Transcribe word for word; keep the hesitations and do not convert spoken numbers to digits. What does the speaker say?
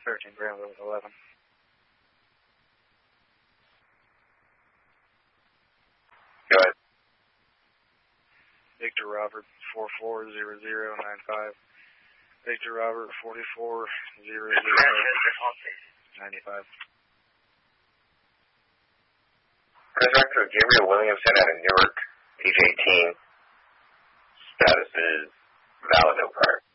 thirteen Grand Louis eleven. Go ahead. Victor Robert four four zero zero nine five. Victor Robert forty-four zero zero ninety-five. Director Gabriel Williamson out of Newark, age eighteen. Status is valid, no prior.